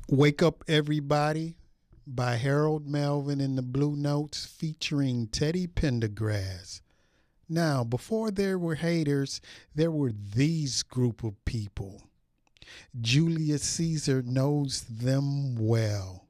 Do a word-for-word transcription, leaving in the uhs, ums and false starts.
Wake Up Everybody by Harold Melvin and the Blue Notes featuring Teddy Pendergrass. Now, before there were haters, there were these group of people. Julius Caesar knows them well.